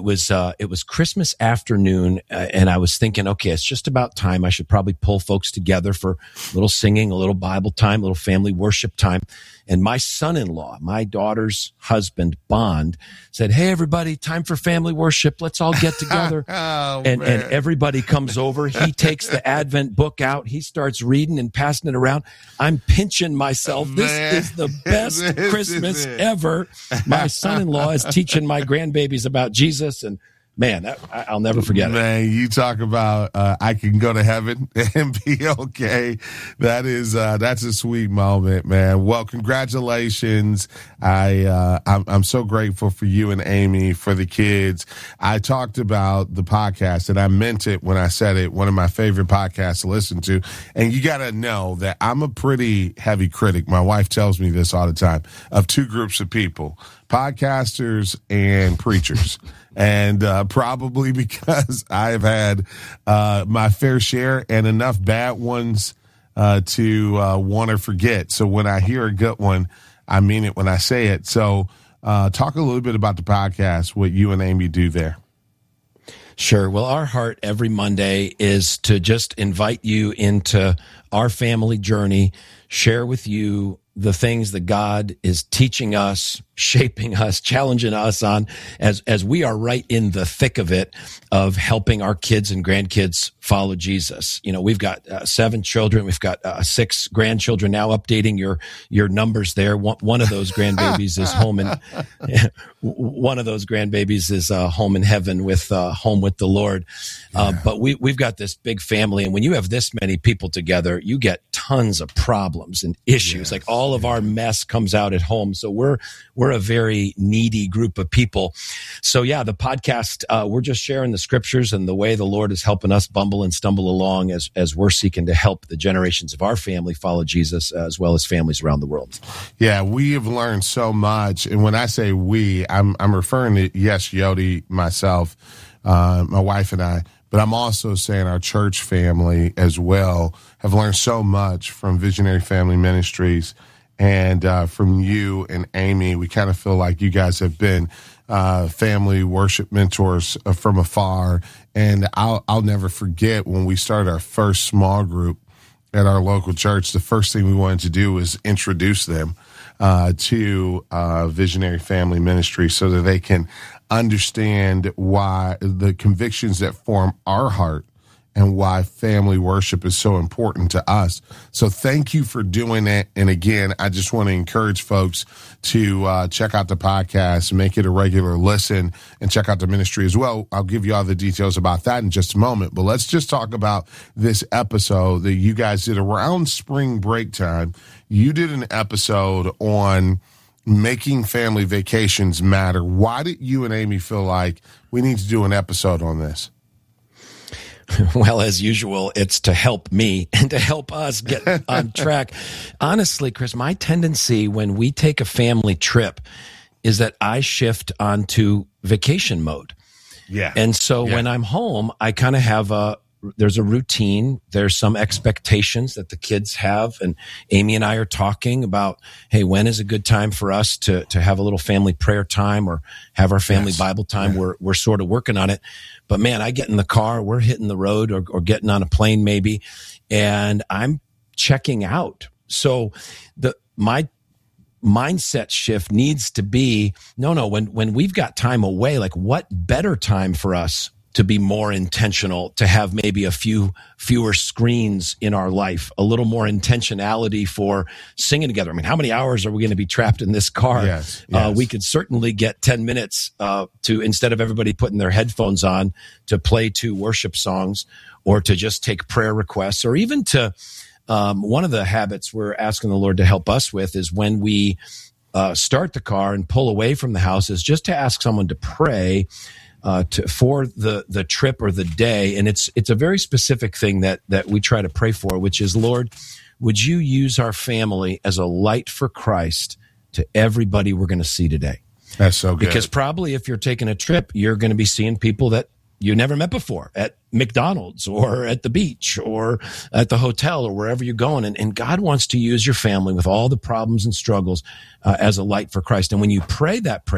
it was Christmas afternoon, and I was thinking, okay, it's just about time. I should probably pull folks together for a little singing, a little Bible time, a little family worship time. And my son-in-law, my daughter's husband, Bond, said, "Hey, everybody, time for family worship. Let's all get together." And everybody comes over. He takes the Advent book out. He starts reading and passing it around. I'm pinching myself. This is the best Christmas ever. My son-in-law is teaching my grandbabies about Jesus, and man, I'll never forget it. Man, you talk about I can go to heaven and be okay. That's a sweet moment, man. Well, congratulations. I'm so grateful for you and Amy, for the kids. I talked about the podcast, and I meant it when I said it. One of my favorite podcasts to listen to. And you got to know that I'm a pretty heavy critic. My wife tells me this all the time, of two groups of people: podcasters and preachers. And probably because I've had my fair share and enough bad ones to want to forget. So when I hear a good one, I mean it when I say it. So talk a little bit about the podcast, what you and Amy do there. Sure. Well, our heart every Monday is to just invite you into our family journey, share with you the things that God is teaching us, shaping us, challenging us on as we are right in the thick of it, of helping our kids and grandkids follow Jesus. You know, we've got 7 children. We've got 6 grandchildren now. Updating your numbers there. One of those grandbabies is home in one of those grandbabies is home in heaven with home with the Lord. But we've got this big family, and when you have this many people together, you get tons of problems and issues. Like all of our mess comes out at home. So we're a very needy group of people. So yeah, the podcast, we're just sharing the scriptures and the way the Lord is helping us bumble and stumble along as we're seeking to help the generations of our family follow Jesus, as well as families around the world. Yeah, we have learned so much. And when I say we, I'm referring to, yes, Yodi, myself, my wife and I, but I'm also saying our church family as well have learned so much from Visionary Family Ministries. And from you and Amy, we kind of feel like you guys have been family worship mentors from afar. And I'll never forget when we started our first small group at our local church, the first thing we wanted to do was introduce them to Visionary Family Ministry so that they can understand why the convictions that form our heart and why family worship is so important to us. So thank you for doing it. And again, I just want to encourage folks to check out the podcast, make it a regular listen, and check out the ministry as well. I'll give you all the details about that in just a moment. But let's just talk about this episode that you guys did around spring break time. You did an episode on making family vacations matter. Why did you and Amy feel like we need to do an episode on this? Well, as usual, it's to help me and to help us get on track. Honestly, Chris, my tendency when we take a family trip is that I shift onto vacation mode. Yeah. And so when I'm home, I kind of have there's a routine. There's some expectations that the kids have. And Amy and I are talking about, hey, when is a good time for us to have a little family prayer time or have our family Bible time? Yeah. We're sort of working on it. But man, I get in the car, we're hitting the road or getting on a plane maybe, and I'm checking out. So my mindset shift needs to be, when we've got time away, like what better time for us to be more intentional, to have maybe a fewer screens in our life, a little more intentionality for singing together. I mean, how many hours are we going to be trapped in this car? Yes. We could certainly get 10 minutes to, instead of everybody putting their headphones on, to play 2 worship songs or to just take prayer requests, or even to, one of the habits we're asking the Lord to help us with is when we start the car and pull away from the house is just to ask someone to pray for the trip or the day. And it's a very specific thing that we try to pray for, which is, Lord, would you use our family as a light for Christ to everybody we're going to see today? That's so good. Because probably if you're taking a trip, you're going to be seeing people that you never met before at McDonald's or at the beach or at the hotel or wherever you're going. And God wants to use your family with all the problems and struggles as a light for Christ. And when you pray that prayer,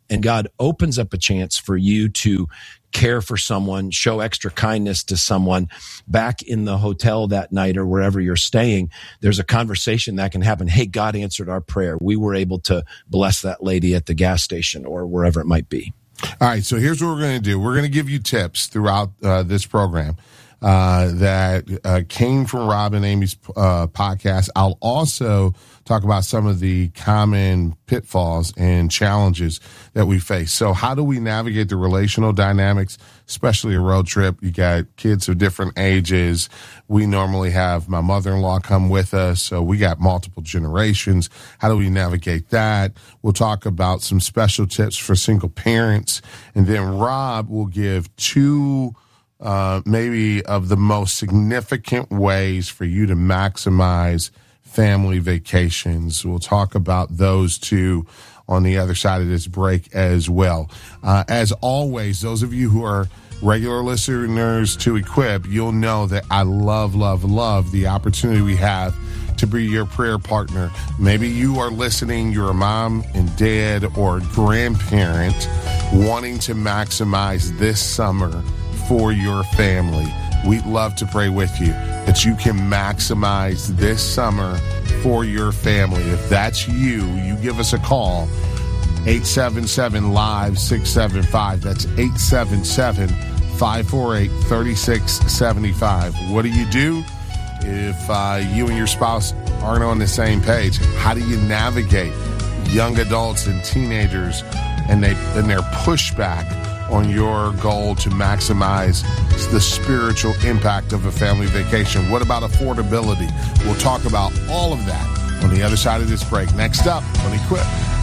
and God opens up a chance for you to care for someone, show extra kindness to someone back in the hotel that night or wherever you're staying, there's a conversation that can happen. Hey, God answered our prayer. We were able to bless that lady at the gas station or wherever it might be. All right, so here's what we're going to do. We're going to give you tips throughout this program that came from Rob and Amy's podcast. I'll also talk about some of the common pitfalls and challenges that we face. So how do we navigate the relational dynamics, especially a road trip? You got kids of different ages. We normally have my mother-in-law come with us, so we got multiple generations. How do we navigate that? We'll talk about some special tips for single parents. And then Rob will give two maybe of the most significant ways for you to maximize family vacations. We'll talk about those two on the other side of this break as well. As always, those of you who are regular listeners to Equip, you'll know that I love the opportunity we have to be your prayer partner. Maybe you are listening, you're a mom and dad or grandparent wanting to maximize this summer for your family. We'd love to pray with you that you can maximize this summer for your family. If that's you, you give us a call, 877-LIVE-675. That's 877-548-3675. What do you do if you and your spouse aren't on the same page? How do you navigate young adults and teenagers and their pushback on your goal to maximize the spiritual impact of a family vacation? What about affordability? We'll talk about all of that on the other side of this break. Next up on Equip.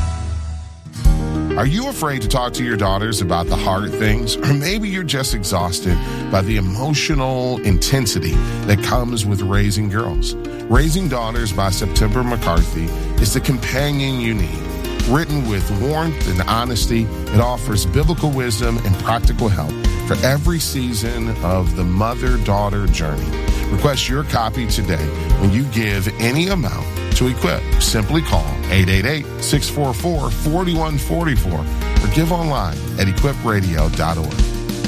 Are you afraid to talk to your daughters about the hard things? Or maybe you're just exhausted by the emotional intensity that comes with raising girls. Raising Daughters by September McCarthy is the companion you need. Written with warmth and honesty, it offers biblical wisdom and practical help for every season of the mother-daughter journey. Request your copy today when you give any amount to Equip. Simply call 888-644-4144 or give online at equipradio.org.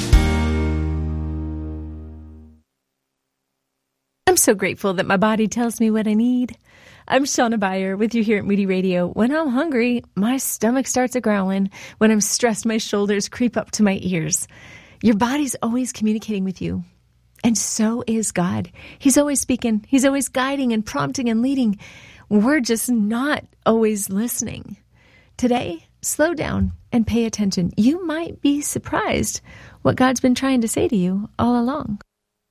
I'm so grateful that my body tells me what I need. I'm Shauna Beyer with you here at Moody Radio. When I'm hungry, my stomach starts a-growling. When I'm stressed, my shoulders creep up to my ears. Your body's always communicating with you. And so is God. He's always speaking. He's always guiding and prompting and leading. We're just not always listening. Today, slow down and pay attention. You might be surprised what God's been trying to say to you all along.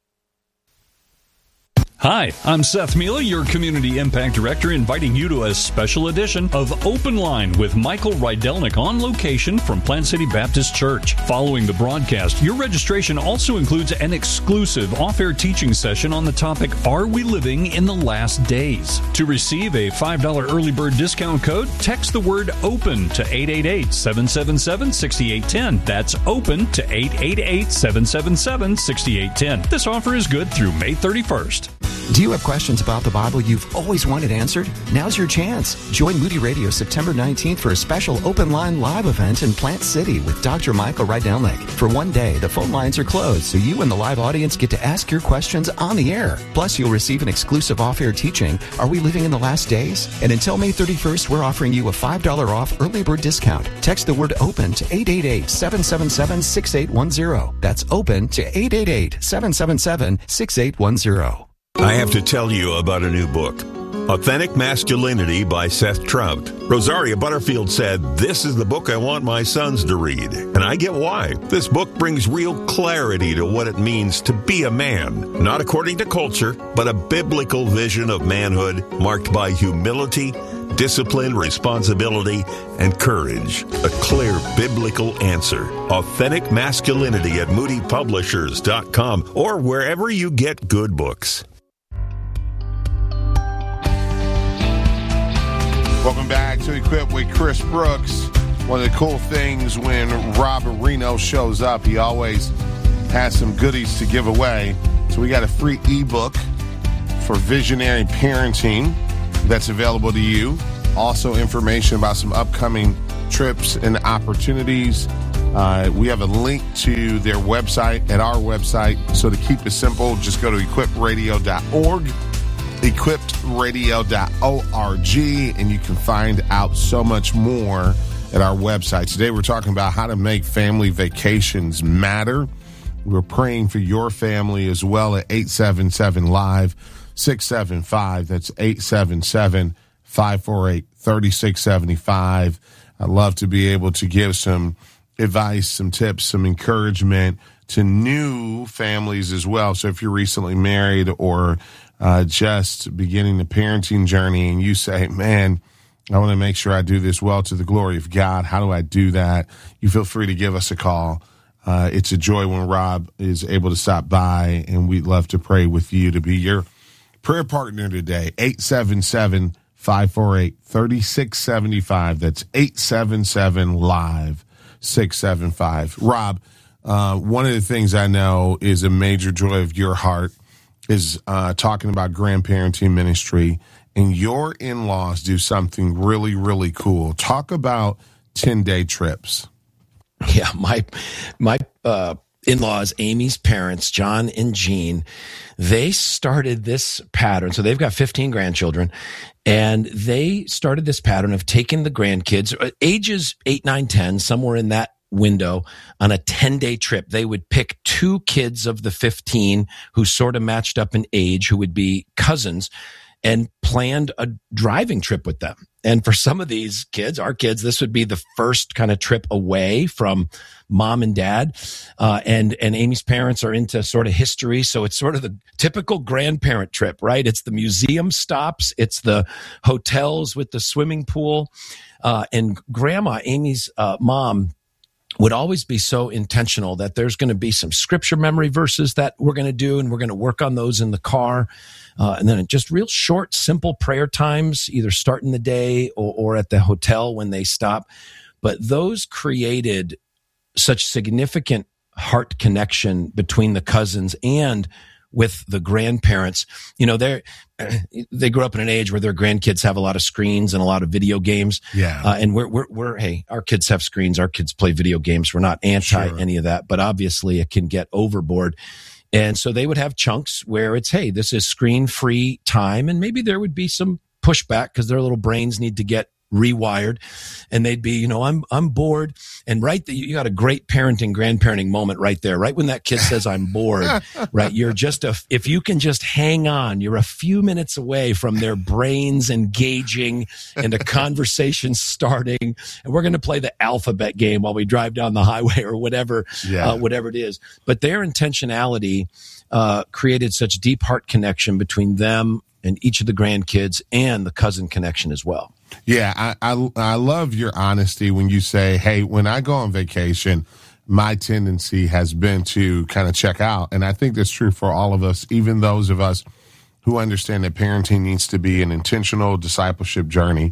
Hi, I'm Seth Mila, your Community Impact Director, inviting you to a special edition of Open Line with Michael Rydelnik on location from Plant City Baptist Church. Following the broadcast, your registration also includes an exclusive off-air teaching session on the topic, Are We Living in the Last Days? To receive a $5 early bird discount code, text the word OPEN to 888-777-6810. That's OPEN to 888-777-6810. This offer is good through May 31st. Do you have questions about the Bible you've always wanted answered? Now's your chance. Join Moody Radio September 19th for a special Open Line live event in Plant City with Dr. Michael Rydelnik. For one day, the phone lines are closed, so you and the live audience get to ask your questions on the air. Plus, you'll receive an exclusive off-air teaching, Are We Living in the Last Days? And until May 31st, we're offering you a $5 off early bird discount. Text the word OPEN to 888-777-6810. That's OPEN to 888-777-6810. I have to tell you about a new book, Authentic Masculinity by Seth Trout. Rosaria Butterfield said, "This is the book I want my sons to read." And I get why. This book brings real clarity to what it means to be a man, not according to culture, but a biblical vision of manhood marked by humility, discipline, responsibility, and courage. A clear biblical answer. Authentic Masculinity at moodypublishers.com or wherever you get good books. Welcome back to Equip with Chris Brooks. One of the cool things when Robert Reno shows up, he always has some goodies to give away. So we got a free ebook for visionary parenting that's available to you. Also information about some upcoming trips and opportunities. We have a link to their website at our website. So to keep it simple, just go to equipradio.org, equipradio.org, and you can find out so much more at our website. Today we're talking about how to make family vacations matter. We're praying for your family as well at 877-LIVE-675. That's 877-548-3675. I'd love to be able to give some advice, some tips, some encouragement to new families as well. So if you're recently married or just beginning the parenting journey and you say, man, I want to make sure I do this well to the glory of God. How do I do that? You feel free to give us a call. It's a joy when Rob is able to stop by, and we'd love to pray with you to be your prayer partner today. 877-548-3675. That's 877-LIVE-675. Rob, one of the things I know is a major joy of your heart is talking about grandparenting ministry. And your in-laws do something really, really cool. Talk about 10-day trips. Yeah, my in-laws, Amy's parents, John and Jean, they started this pattern. So they've got 15 grandchildren, and they started this pattern of taking the grandkids, ages 8, 9, 10, somewhere in that window, on a 10-day trip. They would pick 2 kids of the 15 who sort of matched up in age, who would be cousins, and planned a driving trip with them. And for some of these kids, our kids, this would be the first kind of trip away from mom and dad. And Amy's parents are into sort of history. So it's sort of the typical grandparent trip, right? It's the museum stops. It's the hotels with the swimming pool. And grandma, Amy's mom, would always be so intentional that there's going to be some scripture memory verses that we're going to do, and we're going to work on those in the car. And then just real short, simple prayer times, either starting the day or at the hotel when they stop. But those created such significant heart connection between the cousins and with the grandparents. You know, they grew up in an age where their grandkids have a lot of screens and a lot of video games. Yeah. And we're, hey, our kids have screens. Our kids play video games. We're not anti any of that, but obviously it can get overboard. And so they would have chunks where it's, hey, this is screen-free time. And maybe there would be some pushback because their little brains need to get rewired, and they'd be, I'm bored. And you got a great grandparenting moment right there. Right when that kid says, I'm bored, right? You're just if you can just hang on, you're a few minutes away from their brains engaging and a conversation starting. And we're going to play the alphabet game while we drive down the highway or whatever it is. But their intentionality created such deep heart connection between them and each of the grandkids and the cousin connection as well. Yeah, I love your honesty when you say, hey, when I go on vacation, my tendency has been to kind of check out. And I think that's true for all of us, even those of us who understand that parenting needs to be an intentional discipleship journey.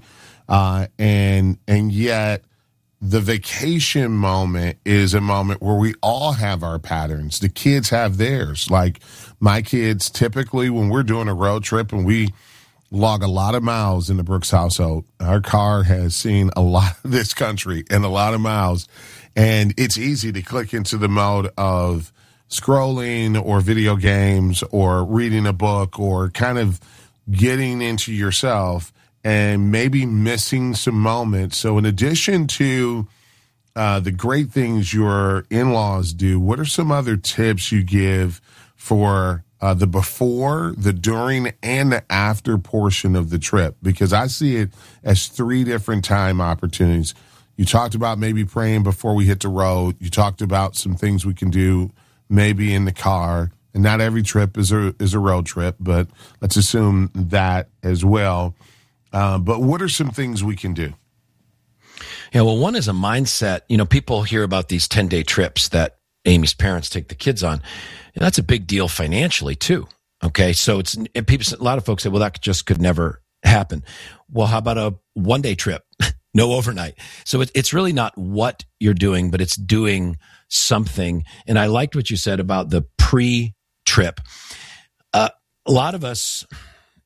And yet the vacation moment is a moment where we all have our patterns. The kids have theirs. Like my kids, typically when we're doing a road trip and we log a lot of miles in the Brooks household, our car has seen a lot of this country and a lot of miles. And it's easy to click into the mode of scrolling or video games or reading a book or kind of getting into yourself and maybe missing some moments. So in addition to the great things your in-laws do, what are some other tips you give for the before, the during, and the after portion of the trip? Because I see it as 3 different time opportunities. You talked about maybe praying before we hit the road. You talked about some things we can do maybe in the car. And not every trip is a road trip, but let's assume that as well. But what are some things we can do? Yeah, well, one is a mindset. People hear about these 10-day trips that Amy's parents take the kids on. And that's a big deal financially too. Okay. So a lot of folks say, well, that just could never happen. Well, how about a 1-day trip? No overnight. So it's really not what you're doing, but it's doing something. And I liked what you said about the pre-trip. A lot of us,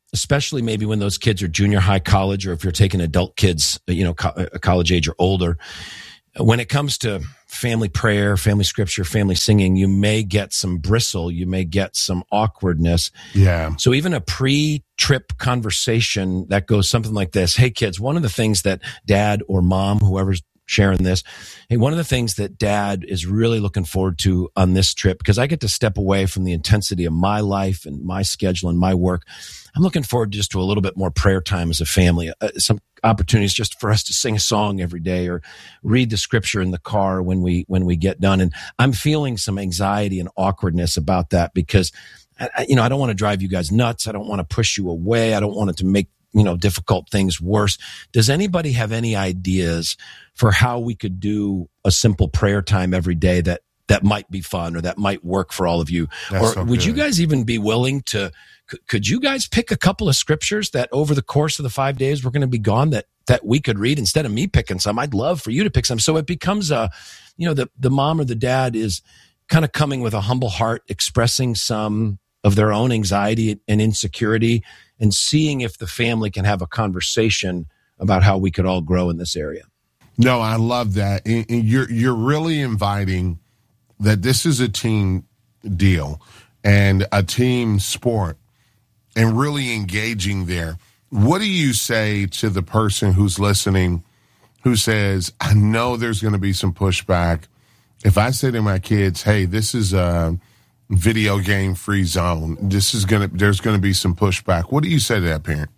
especially maybe when those kids are junior high, college, or if you're taking adult kids, college age or older, when it comes to family prayer, family scripture, family singing, you may get some bristle, you may get some awkwardness. Yeah. So even a pre-trip conversation that goes something like this: hey kids, one of the things that dad or mom, whoever's sharing this, hey, one of the things that dad is really looking forward to on this trip, because I get to step away from the intensity of my life and my schedule and my work, I'm looking forward just to a little bit more prayer time as a family, some opportunities just for us to sing a song every day or read the scripture in the car when we get done. And I'm feeling some anxiety and awkwardness about that because, I don't want to drive you guys nuts. I don't want to push you away. I don't want it to make difficult things worse. Does anybody have any ideas for how we could do a simple prayer time every day that might be fun or that might work for all of you? That's or so would good. you guys even be willing to, could you guys pick a couple of scriptures that over the course of the 5 days we're going to be gone that we could read instead of me picking some? I'd love for you to pick some. So it becomes the mom or the dad is kind of coming with a humble heart, expressing some of their own anxiety and insecurity, and seeing if the family can have a conversation about how we could all grow in this area. No, I love that. And you're really inviting that this is a team deal and a team sport and really engaging there. What do you say to the person who's listening who says, I know there's going to be some pushback. If I say to my kids, hey, this is a video game free zone, there's going to be some pushback. What do you say to that parent?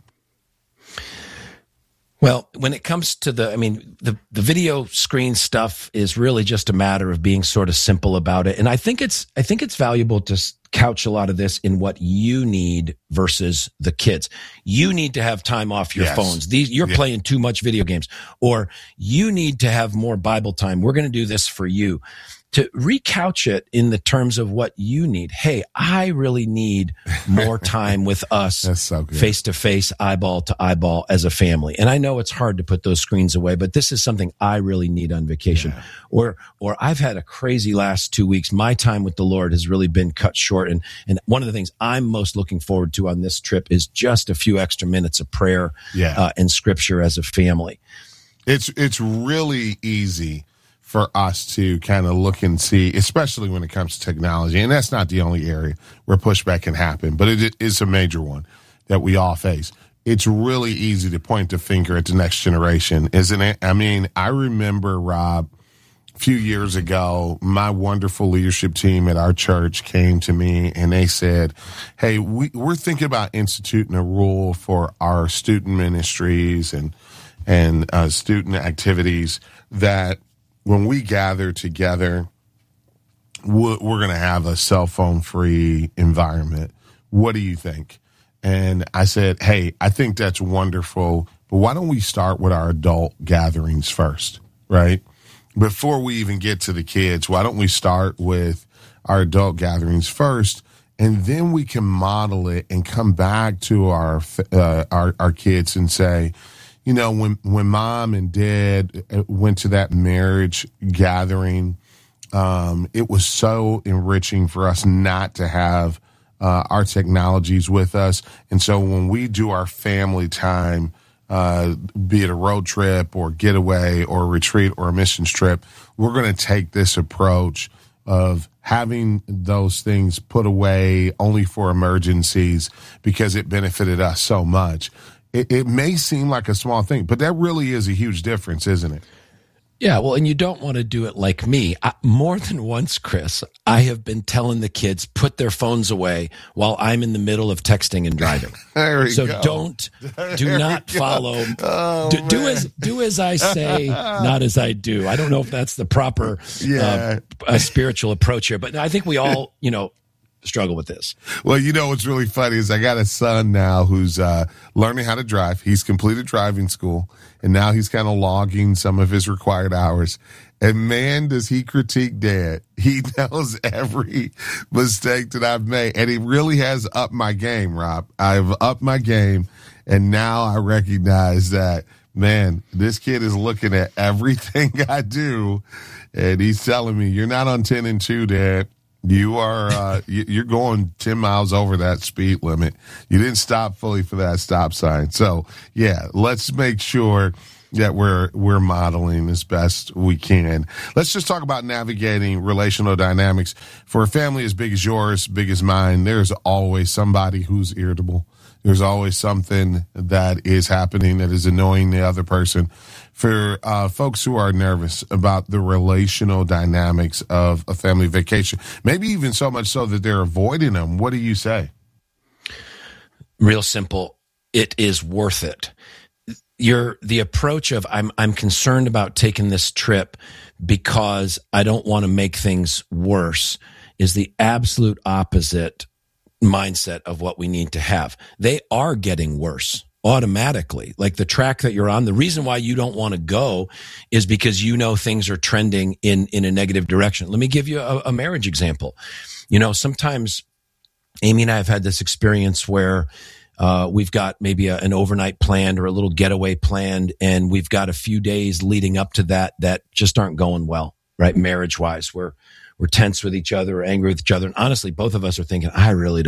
Well, when it comes to the video screen stuff is really just a matter of being sort of simple about it. And I think it's valuable to couch a lot of this in what you need versus the kids. You need to have time off your phones. You're playing too much video games, or you need to have more Bible time. We're going to do this for you. To recouch it in the terms of what you need. Hey, I really need more time with us face to face, eyeball to eyeball as a family. And I know it's hard to put those screens away, but this is something I really need on vacation. Yeah. Or I've had a crazy last 2 weeks. My time with the Lord has really been cut short. And one of the things I'm most looking forward to on this trip is just a few extra minutes of prayer and scripture as a family. It's really easy for us to kind of look and see, especially when it comes to technology. And that's not the only area where pushback can happen, but it is a major one that we all face. It's really easy to point the finger at the next generation, isn't it? I mean, I remember, Rob, a few years ago, my wonderful leadership team at our church came to me and they said, hey, we're thinking about instituting a rule for our student ministries and student activities that when we gather together, we're going to have a cell phone free environment. What do you think? And I said, hey, I think that's wonderful, but why don't we start with our adult gatherings first, right? Before we even get to the kids, why don't we start with our adult gatherings first, and then we can model it and come back to our kids and say, when mom and dad went to that marriage gathering, it was so enriching for us not to have our technologies with us. And so when we do our family time, be it a road trip or getaway or a retreat or a missions trip, we're going to take this approach of having those things put away only for emergencies because it benefited us so much. It may seem like a small thing, but that really is a huge difference, isn't it? Yeah, well, and you don't want to do it like me. More than once, Chris, I have been telling the kids, put their phones away while I'm in the middle of texting and driving. So do not follow. Do as I say, not as I do. I don't know if that's the proper spiritual approach here, but I think we all, struggle with this. Well, what's really funny is I got a son now who's learning how to drive. He's completed driving school, and now he's kind of logging some of his required hours. And man, does he critique dad. He knows every mistake that I've made, and he really has upped my game, Rob. I've upped my game, and now I recognize that, man, this kid is looking at everything I do, and he's telling me, you're not on 10 and 2, Dad. You are you're going 10 miles over that speed limit. You didn't stop fully for that stop sign. So yeah, let's make sure that we're modeling as best we can. Let's just talk about navigating relational dynamics. For a family as big as yours, big as mine, there's always somebody who's irritable. There's always something that is happening that is annoying the other person. For folks who are nervous about the relational dynamics of a family vacation, maybe even so much so that they're avoiding them, what do you say? Real simple. It is worth it. The approach of I'm concerned about taking this trip because I don't want to make things worse is the absolute opposite mindset of what we need to have. They are getting worse automatically. Like the track that you're on, the reason why you don't want to go is because you know things are trending in a negative direction. Let me give you a marriage example. Sometimes Amy and I have had this experience where we've got maybe an overnight planned or a little getaway planned, and we've got a few days leading up to that just aren't going well, right? Marriage wise, we're tense with each other, or angry with each other. And honestly, both of us are thinking, I'm really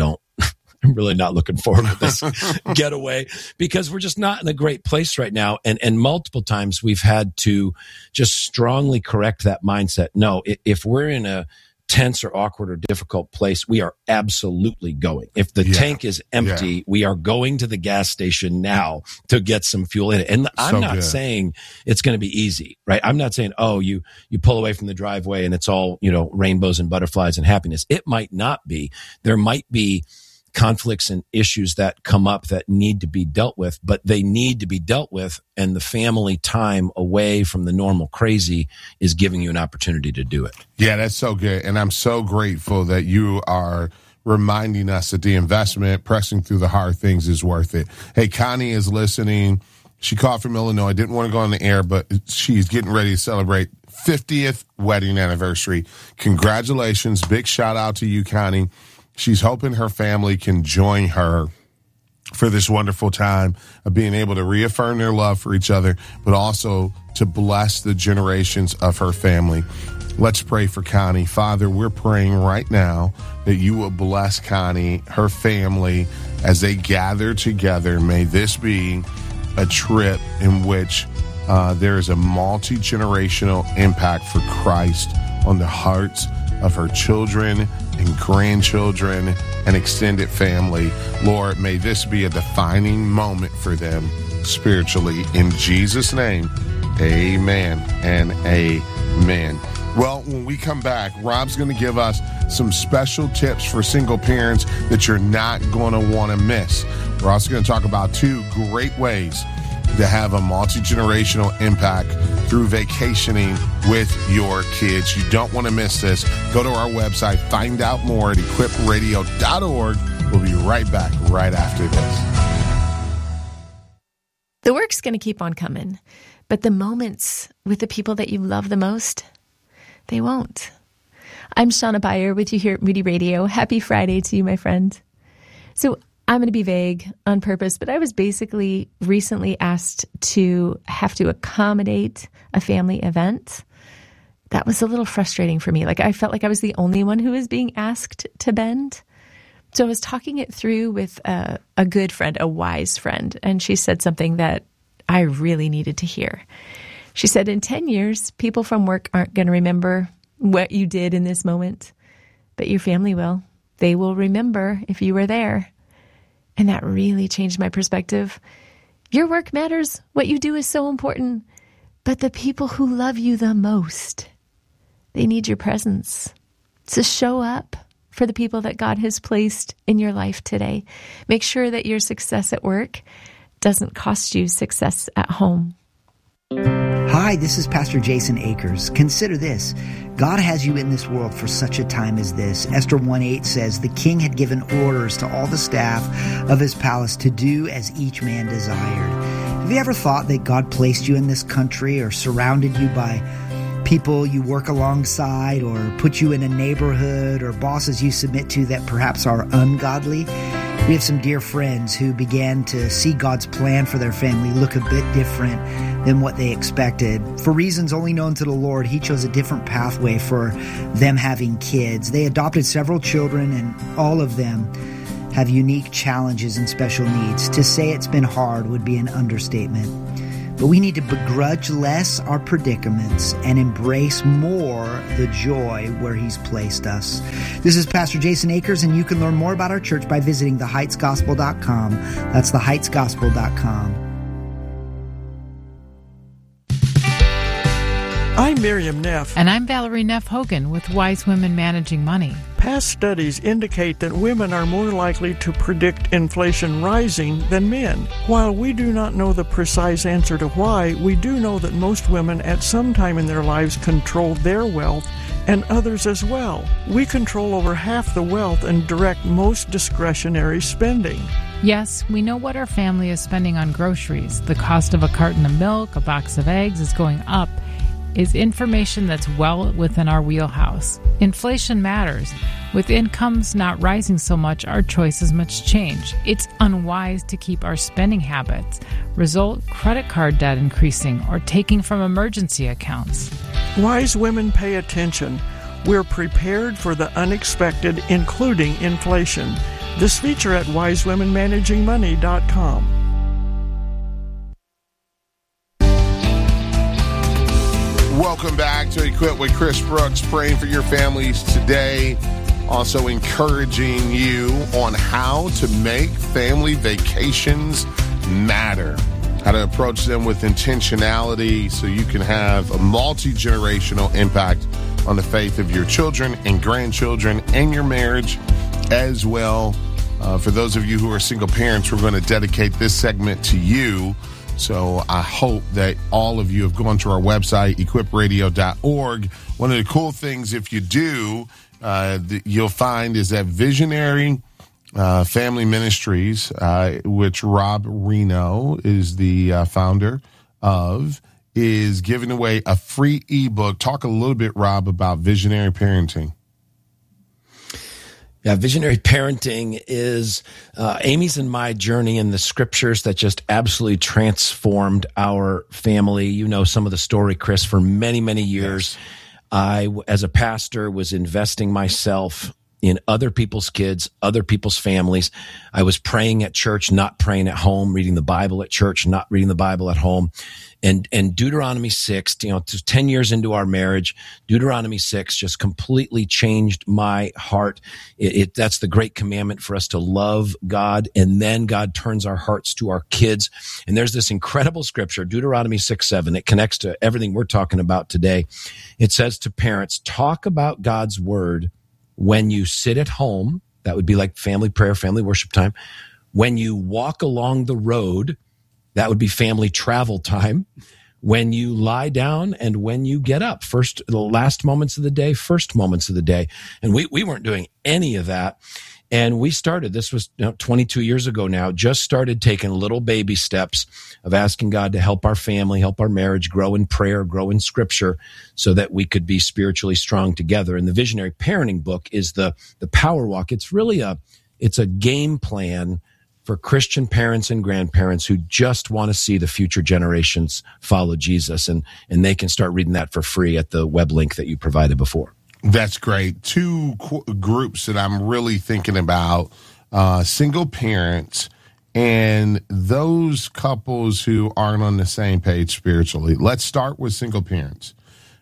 not looking forward to this getaway because we're just not in a great place right now. And multiple times we've had to just strongly correct that mindset. No, if we're in a tense or awkward or difficult place, we are absolutely going. If the tank is empty, we are going to the gas station now to get some fuel in it. And I'm not saying it's going to be easy, right? I'm not saying, you pull away from the driveway and it's all, rainbows and butterflies and happiness. It might not be. There might be conflicts and issues that come up that need to be dealt with, but they need to be dealt with. And the family time away from the normal crazy is giving you an opportunity to do it. Yeah, that's so good. And I'm so grateful that you are reminding us that the investment, pressing through the hard things, is worth it. Hey, Connie is listening. She called from Illinois. Didn't want to go on the air, but she's getting ready to celebrate 50th wedding anniversary. Congratulations. Big shout out to you, Connie. She's hoping her family can join her for this wonderful time of being able to reaffirm their love for each other, but also to bless the generations of her family. Let's pray for Connie. Father, we're praying right now that you will bless Connie, her family, as they gather together. May this be a trip in which there is a multi-generational impact for Christ on the hearts of her children and grandchildren and extended family. Lord, may this be a defining moment for them spiritually. In Jesus' name, amen and amen. Well, when we come back, Rob's going to give us some special tips for single parents that you're not going to want to miss. We're also going to talk about 2 great ways to have a multi-generational impact through vacationing with your kids. You don't want to miss this. Go to our website, find out more at equipradio.org. We'll be right back right after this. The work's going to keep on coming, but the moments with the people that you love the most, they won't. I'm Shauna Beyer with you here at Moody Radio. Happy Friday to you, my friend. So I'm going to be vague on purpose, but I was basically recently asked to have to accommodate a family event. That was a little frustrating for me. Like I felt like I was the only one who was being asked to bend. So I was talking it through with a good friend, a wise friend, and she said something that I really needed to hear. She said, in 10 years, people from work aren't going to remember what you did in this moment, but your family will. They will remember if you were there. And that really changed my perspective. Your work matters. What you do is so important. But the people who love you the most, they need your presence. So show up for the people that God has placed in your life today. Make sure that your success at work doesn't cost you success at home. Hi, this is Pastor Jason Akers. Consider this. God has you in this world for such a time as this. Esther 1:8 says, the king had given orders to all the staff of his palace to do as each man desired. Have you ever thought that God placed you in this country or surrounded you by people you work alongside or put you in a neighborhood or bosses you submit to that perhaps are ungodly? We have some dear friends who began to see God's plan for their family look a bit different than what they expected. For reasons only known to the Lord, He chose a different pathway for them having kids. They adopted several children, and all of them have unique challenges and special needs. To say it's been hard would be an understatement. But we need to begrudge less our predicaments and embrace more the joy where He's placed us. This is Pastor Jason Akers, and you can learn more about our church by visiting theheightsgospel.com. That's theheightsgospel.com. I'm Miriam Neff. And I'm Valerie Neff Hogan with Wise Women Managing Money. Past studies indicate that women are more likely to predict inflation rising than men. While we do not know the precise answer to why, we do know that most women at some time in their lives control their wealth and others as well. We control over half the wealth and direct most discretionary spending. Yes, we know what our family is spending on groceries. The cost of a carton of milk, a box of eggs is going up. Is information that's well within our wheelhouse. Inflation matters. With incomes not rising so much, our choices must change. It's unwise to keep our spending habits. Result, credit card debt increasing or taking from emergency accounts. Wise women pay attention. We're prepared for the unexpected, including inflation. This feature at wisewomenmanagingmoney.com. Welcome back to Equip with Chris Brooks, praying for your families today. Also encouraging you on how to make family vacations matter. How to approach them with intentionality so you can have a multi-generational impact on the faith of your children and grandchildren and your marriage as well. For those of you who are single parents, we're going to dedicate this segment to you. So I hope that all of you have gone to our website, equipradio.org. One of the cool things, if you do, you'll find is that Visionary Family Ministries, which Rob Reno is the founder of, is giving away a free ebook. Talk a little bit, Rob, about visionary parenting. Yeah, visionary parenting is Amy's and my journey in the scriptures that just absolutely transformed our family. You know some of the story, Chris. For many, many years, yes. I, as a pastor, was investing myself in other people's kids, other people's families. I was praying at church, not praying at home, reading the Bible at church, not reading the Bible at home. And Deuteronomy 6, 10 years into our marriage, Deuteronomy 6 just completely changed my heart. That's the great commandment for us to love God, and then God turns our hearts to our kids. And there's this incredible scripture, Deuteronomy 6:7. It connects to everything we're talking about today. It says to parents, talk about God's word when you sit at home. That would be like family prayer, family worship time. When you walk along the road, that would be family travel time. When you lie down and when you get up, the last moments of the day, first moments of the day. And we weren't doing any of that. And we started, this was 22 years ago now, just started taking little baby steps of asking God to help our family, help our marriage grow in prayer, grow in scripture so that we could be spiritually strong together. And the Visionary Parenting book is the Power Walk. It's really it's a game plan for Christian parents and grandparents who just want to see the future generations follow Jesus. And they can start reading that for free at the web link that you provided before. That's great. Two groups that I'm really thinking about, single parents and those couples who aren't on the same page spiritually. Let's start with single parents.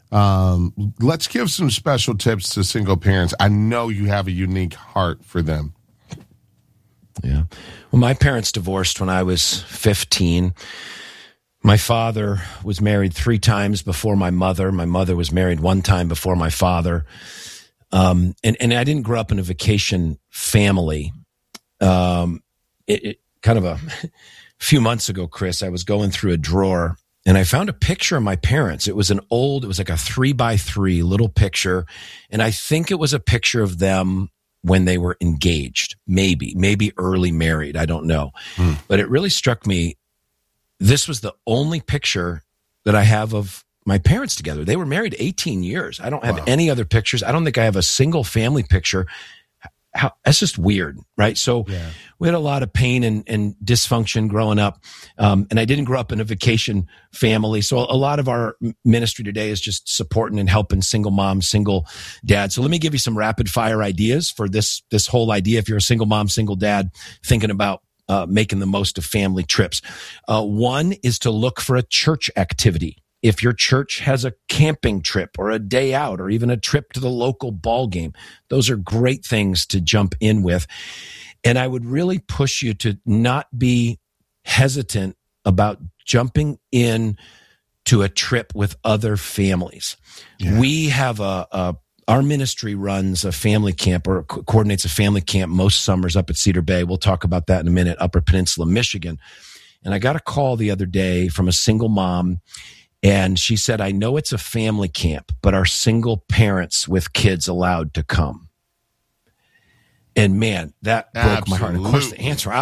Let's give some special tips to single parents. I know you have a unique heart for them. Yeah. Well, my parents divorced when I was 15. My father was married 3 times before my mother. My mother was married 1 time before my father. And I didn't grow up in a vacation family. Kind of a few months ago, Chris, I was going through a drawer and I found a picture of my parents. It was like a 3x3 little picture. And I think it was a picture of them when they were engaged, maybe early married. I don't know. But it really struck me. This was the only picture that I have of my parents together. They were married 18 years. I don't have any other pictures. I don't think I have a single family picture. that's just weird, right? So we had a lot of pain and dysfunction growing up. And I didn't grow up in a vacation family. So a lot of our ministry today is just supporting and helping single moms, single dads. So let me give you some rapid fire ideas for this whole idea. If you're a single mom, single dad, thinking about making the most of family trips. One is to look for a church activity. If your church has a camping trip or a day out or even a trip to the local ball game, those are great things to jump in with. And I would really push you to not be hesitant about jumping in to a trip with other families. Yeah. We have our ministry runs a family camp or coordinates a family camp most summers up at Cedar Bay. We'll talk about that in a minute, Upper Peninsula, Michigan. And I got a call the other day from a single mom. And she said, I know it's a family camp, but are single parents with kids allowed to come? And man, that broke my heart. Of course, the answer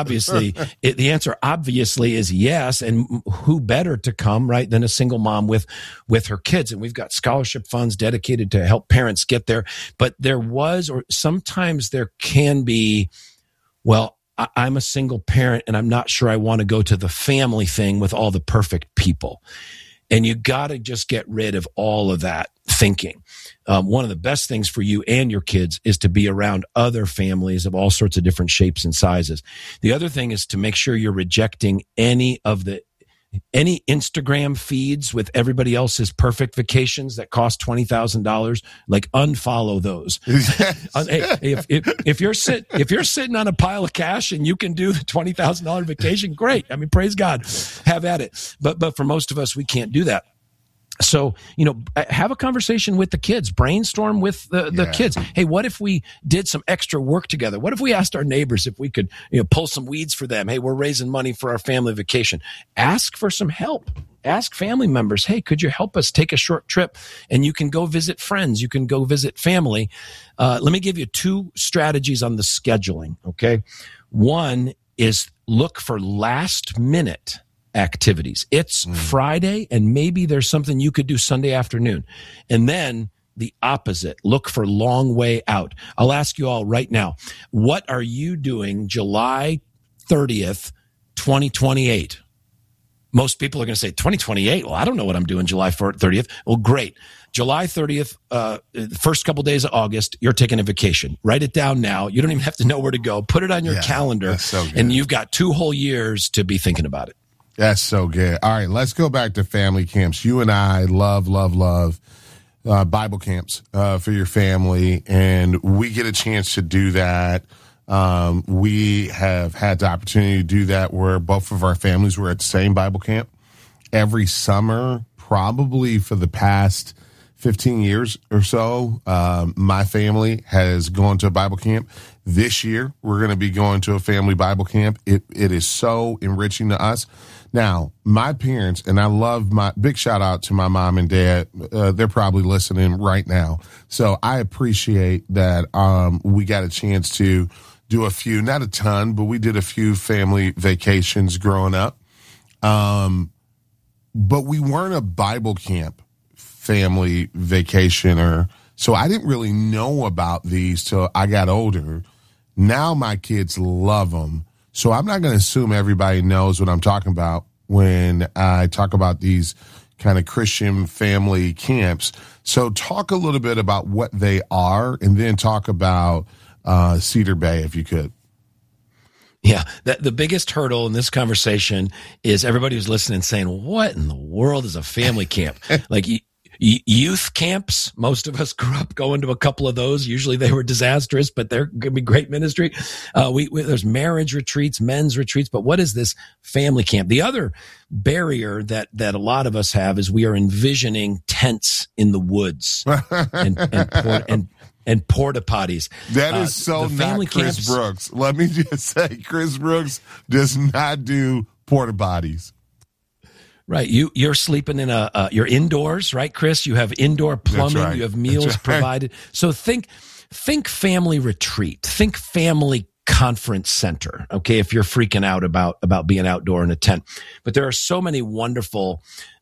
obviously is yes. And who better to come, right, than a single mom with her kids? And we've got scholarship funds dedicated to help parents get there. But sometimes there can be, well, I'm a single parent and I'm not sure I want to go to the family thing with all the perfect people. And you got to just get rid of all of that thinking. One of the best things for you and your kids is to be around other families of all sorts of different shapes and sizes. The other thing is to make sure you're rejecting any Instagram feeds with everybody else's perfect vacations that cost $20,000. Like, unfollow those. Hey, if you're sitting on a pile of cash and you can do the $20,000 vacation, great. I mean, praise God, have at it. But for most of us, we can't do that. So, have a conversation with the kids, brainstorm with the kids. Hey, what if we did some extra work together? What if we asked our neighbors if we could, pull some weeds for them? Hey, we're raising money for our family vacation. Ask for some help. Ask family members, hey, could you help us take a short trip? And you can go visit friends. You can go visit family. Let me give you 2 strategies on the scheduling, okay? One is look for last minute activities. It's Friday, and maybe there's something you could do Sunday afternoon. And then the opposite, look for long way out. I'll ask you all right now, what are you doing July 30th, 2028? Most people are going to say 2028. Well, I don't know what I'm doing July 30th. Well, great. July 30th, first couple days of August, you're taking a vacation. Write it down now. You don't even have to know where to go. Put it on your calendar, and you've got 2 whole years to be thinking about it. That's so good. All right, let's go back to family camps. You and I love Bible camps for your family, and we get a chance to do that. We have had the opportunity to do that where both of our families were at the same Bible camp every summer, probably for the past 15 years or so. My family has gone to a Bible camp. This year, we're going to be going to a family Bible camp. It is so enriching to us. Now, my parents, and I love big shout out to my mom and dad. They're probably listening right now. So I appreciate that we got a chance to do a few, not a ton, but we did a few family vacations growing up. But we weren't a Bible camp family vacationer. So I didn't really know about these till I got older. Now my kids love them. So I'm not going to assume everybody knows what I'm talking about when I talk about these kind of Christian family camps. So talk a little bit about what they are, and then talk about Cedar Bay, if you could. Yeah, the biggest hurdle in this conversation is everybody who's listening saying, what in the world is a family camp? Like youth camps, most of us grew up going to a couple of those. Usually they were disastrous, but they're going to be great ministry. There's marriage retreats, men's retreats, but what is this family camp? The other barrier that a lot of us have is we are envisioning tents in the woods and porta potties. That is so not Chris Brooks. Let me just say, Chris Brooks does not do porta potties. Right. You're sleeping in you're indoors, right, Chris? You have indoor plumbing. Right. You have meals provided. So think family retreat. Think family conference center. Okay. If you're freaking out about being outdoor in a tent, but there are so many wonderful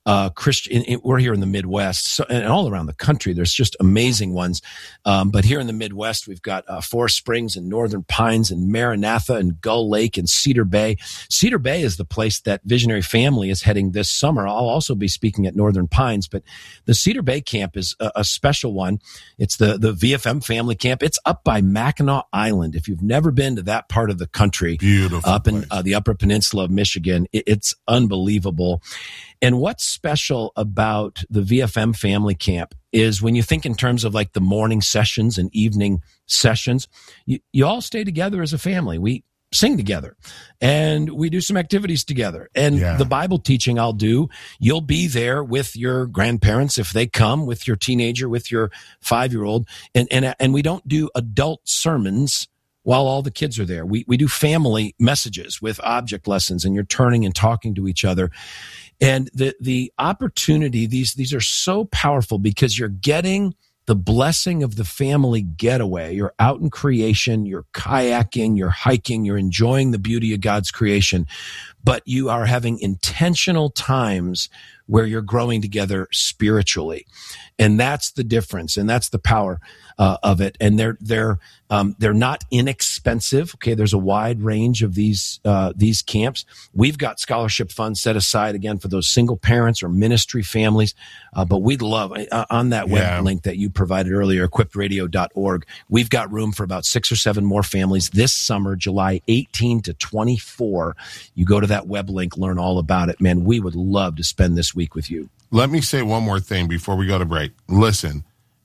Christian. We're here in the Midwest, so, and all around the country. There's just amazing ones. But here in the Midwest, we've got Forest Springs and Northern Pines and Maranatha and Gull Lake and Cedar Bay. Cedar Bay is the place that Visionary Family is heading this summer. I'll also be speaking at Northern Pines, but the Cedar Bay camp is a special one. It's the VFM Family Camp. It's up by Mackinac Island. If you've never been to that part of the country, beautiful up in the Upper Peninsula of Michigan, it's unbelievable. And what's special about the VFM Family Camp is when you think in terms of like the morning sessions and evening sessions, you all stay together as a family. We sing together and we do some activities together. And the Bible teaching I'll do, you'll be there with your grandparents if they come, with your teenager, with your 5-year-old. And we don't do adult sermons while all the kids are there. We do family messages with object lessons, and you're turning and talking to each other. And the opportunity, these are so powerful because you're getting the blessing of the family getaway. You're out in creation, you're kayaking, you're hiking, you're enjoying the beauty of God's creation, but you are having intentional times where you're growing together spiritually. And that's the difference. And that's the power of it. And they're not inexpensive. Okay. There's a wide range of these camps. We've got scholarship funds set aside again for those single parents or ministry families. But we'd love on that web link that you provided earlier, equipradio.org. We've got room for about 6 or 7 more families this summer, July 18 to 24. You go to that web link, learn all about it. Man, we would love to spend this week with you. Let me say one more thing before we go to break. Listen,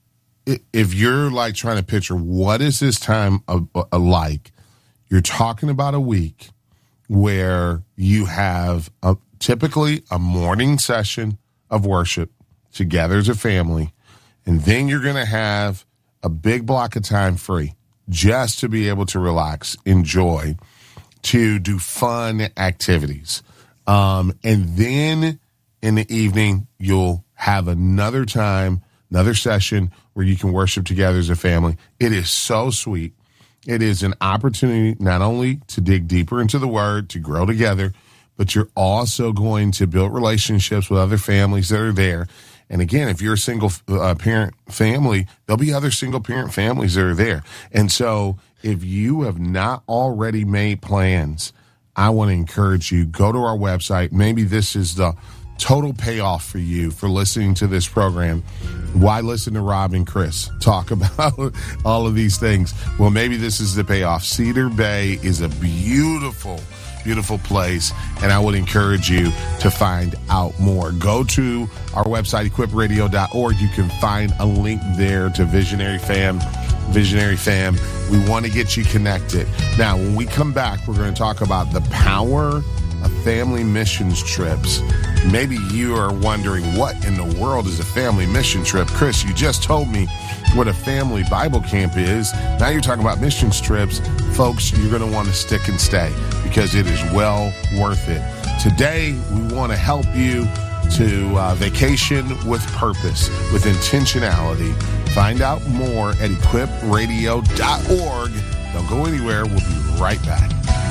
if you're like trying to picture what is this time like, you're talking about a week where you have typically a morning session of worship together as a family, and then you're going to have a big block of time free just to be able to relax, enjoy, to do fun activities. And then in the evening, you'll have another time, another session where you can worship together as a family. It is so sweet. It is an opportunity not only to dig deeper into the Word, to grow together, but you're also going to build relationships with other families that are there. And again, if you're a single parent family, there'll be other single parent families that are there. And so if you have not already made plans, I want to encourage you, go to our website. Maybe this is the total payoff for you for listening to this program. Why listen to Rob and Chris talk about all of these things? Well, maybe this is the payoff. Cedar Bay is a beautiful, beautiful place, and I would encourage you to find out more. Go to our website, equipradio.org. You can find a link there to Visionary Fam. We want to get you connected. Now, when we come back, we're going to talk about the power of family missions trips. Maybe you are wondering, what in the world is a family mission trip? Chris, you just told me what a family Bible camp is. Now you're talking about missions trips. Folks, you're going to want to stick and stay because it is well worth it. Today, we want to help you to vacation with purpose, with intentionality. Find out more at equipradio.org. Don't go anywhere. We'll be right back.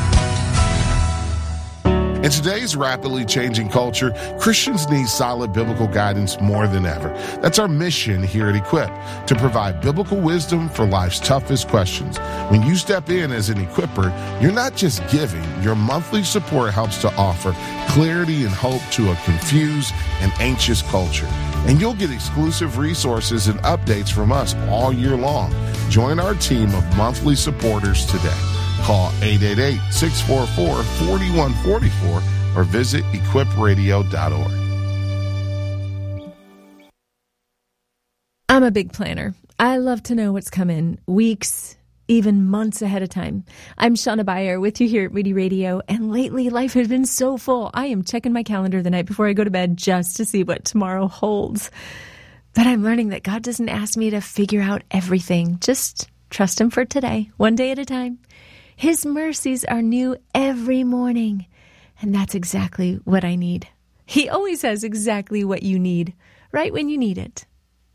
In today's rapidly changing culture, Christians need solid biblical guidance more than ever. That's our mission here at Equip, to provide biblical wisdom for life's toughest questions. When you step in as an equipper, you're not just giving. Your monthly support helps to offer clarity and hope to a confused and anxious culture. And you'll get exclusive resources and updates from us all year long. Join our team of monthly supporters today. Call 888-644-4144 or visit equipradio.org. I'm a big planner. I love to know what's coming weeks, even months ahead of time. I'm Shauna Beyer with you here at Moody Radio, and lately life has been so full. I am checking my calendar the night before I go to bed just to see what tomorrow holds. But I'm learning that God doesn't ask me to figure out everything. Just trust Him for today, one day at a time. His mercies are new every morning, and that's exactly what I need. He always has exactly what you need, right when you need it.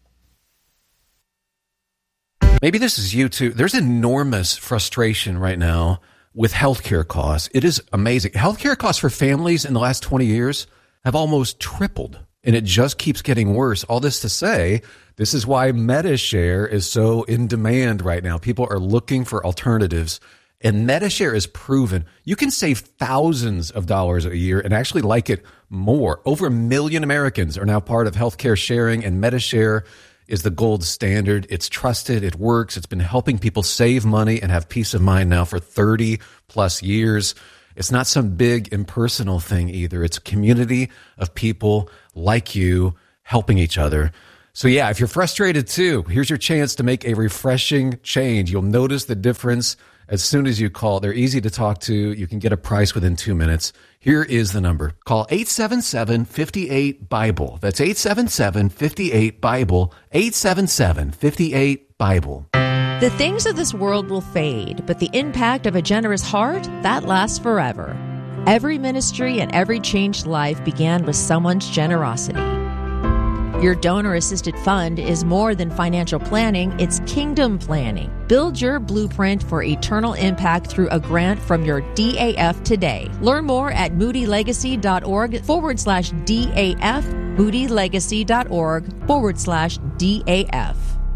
Maybe this is you too. There's enormous frustration right now with healthcare costs. It is amazing. Healthcare costs for families in the last 20 years have almost tripled. and it just keeps getting worse. All this to say, this is why MediShare is so in demand right now. People are looking for alternatives, and MediShare is proven. You can save thousands of dollars a year and actually like it more. Over 1 million Americans are now part of healthcare sharing, and MediShare is the gold standard. It's trusted. It works. It's been helping people save money and have peace of mind now for 30 plus years. It's not some big impersonal thing either. It's a community of people like you helping each other. So yeah, if you're frustrated too, here's your chance to make a refreshing change. You'll notice the difference as soon as you call. They're easy to talk to. You can get a price within 2 minutes. Here is the number. Call 877-58-BIBLE. That's 877-58-BIBLE. 877-58-BIBLE. The things of this world will fade, but the impact of a generous heart, that lasts forever. Every ministry and every changed life began with someone's generosity. Your donor-assisted fund is more than financial planning, it's kingdom planning. Build your blueprint for eternal impact through a grant from your DAF today. Learn more at moodylegacy.org/DAF, moodylegacy.org/DAF.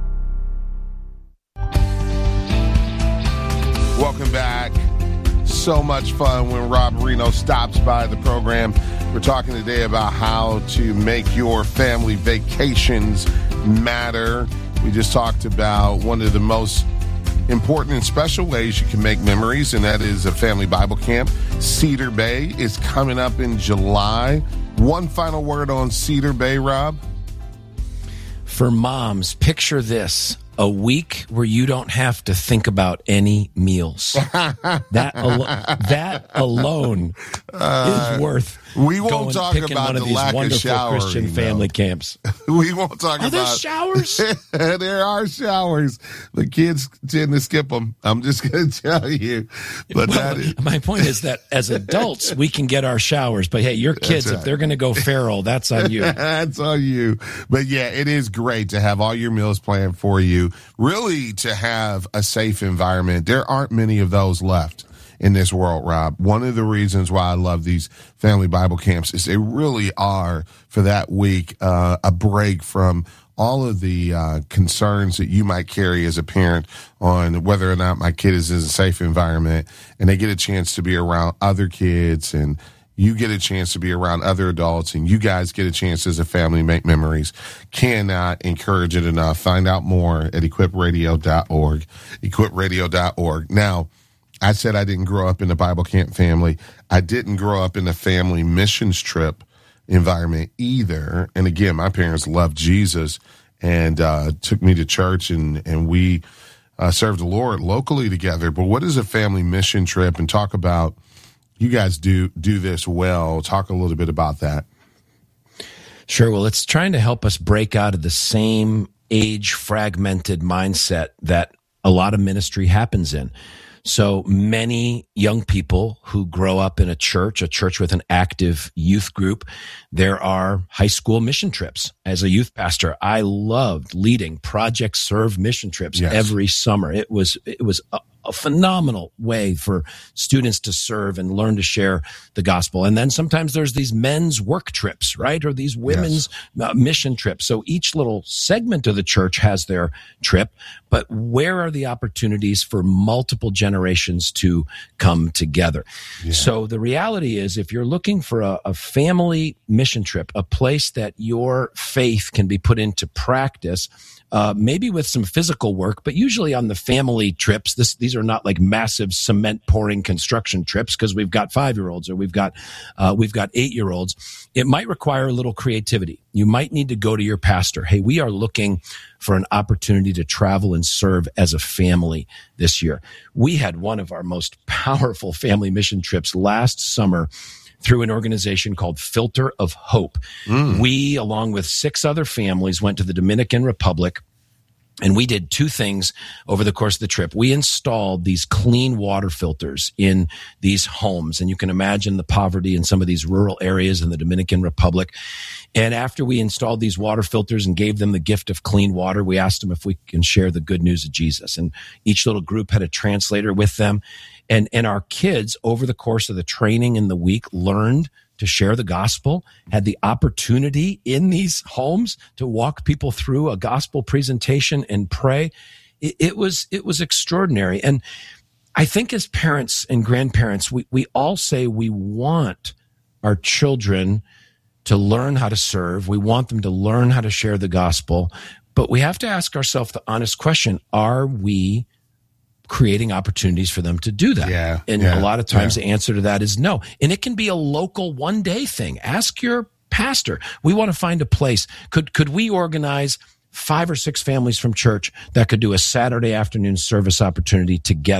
Welcome back. So much fun when Rob Reno stops by the program. We're talking today about how to make your family vacations matter. We just talked about one of the most important and special ways you can make memories, and that is a family Bible camp. Cedar Bay is coming up in July. One final word on Cedar Bay, Rob? For moms, picture this. A week where you don't have to think about any meals. That alone is worth. We won't talk about the lack of showering. Christian family camps. We won't talk about. Are there showers? There are showers. The kids tend to skip them. I'm just going to tell you. But my point is that as adults, we can get our showers. But hey, your kids, if they're going to go feral, that's on you. That's on you. But yeah, it is great to have all your meals planned for you. Really, to have a safe environment. There aren't many of those left in this world, Rob. One of the reasons why I love these family Bible camps is they really are, for that week, a break from all of the concerns that you might carry as a parent on whether or not my kid is in a safe environment, and they get a chance to be around other kids, and you get a chance to be around other adults, and you guys get a chance as a family to make memories. Cannot encourage it enough. Find out more at equipradio.org, equipradio.org. Now, I said I didn't grow up in a Bible camp family. I didn't grow up in a family missions trip environment either. And again, my parents loved Jesus and took me to church, and we served the Lord locally together. But what is a family mission trip? And talk about, you guys do this well. Talk a little bit about that. Sure. Well, it's trying to help us break out of the same age fragmented mindset that a lot of ministry happens in. So many young people who grow up in a church with an active youth group, there are high school mission trips. As a youth pastor, I loved leading Project Serve mission trips every summer. It was a phenomenal way for students to serve and learn to share the gospel. And then sometimes there's these men's work trips, right? Or these women's mission trips. So each little segment of the church has their trip, but where are the opportunities for multiple generations to come together? Yeah. So the reality is, if you're looking for a family mission trip, a place that your faith can be put into practice, maybe with some physical work, but usually on the family trips, these are not like massive cement pouring construction trips because we've got 5-year-olds or we've got 8-year-olds. It might require a little creativity. You might need to go to your pastor. Hey, we are looking for an opportunity to travel and serve as a family this year. We had one of our most powerful family mission trips last summer through an organization called Filter of Hope. We, along with 6 other families, went to the Dominican Republic, and we did 2 things over the course of the trip. We installed these clean water filters in these homes, and you can imagine the poverty in some of these rural areas in the Dominican Republic. And after we installed these water filters and gave them the gift of clean water, we asked them if we can share the good news of Jesus. And each little group had a translator with them. And our kids, over the course of the training in the week, learned to share the gospel, had the opportunity in these homes to walk people through a gospel presentation and pray. It was extraordinary. And I think as parents and grandparents, we all say we want our children to learn how to serve. We want them to learn how to share the gospel. But we have to ask ourselves the honest question, are we creating opportunities for them to do that? A lot of times the answer to that is no. And it can be a local one-day thing. Ask your pastor. We want to find a place. Could we organize 5 or 6 families from church that could do a Saturday afternoon service opportunity together?